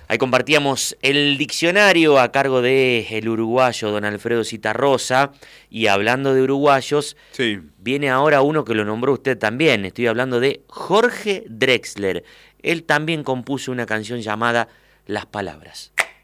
Ahí compartíamos el diccionario a cargo de el uruguayo don Alfredo Citarrosa. Y hablando de uruguayos, Sí. viene ahora uno que lo nombró usted también. Estoy hablando de Jorge Drexler. Él también compuso una canción llamada Las Palabras.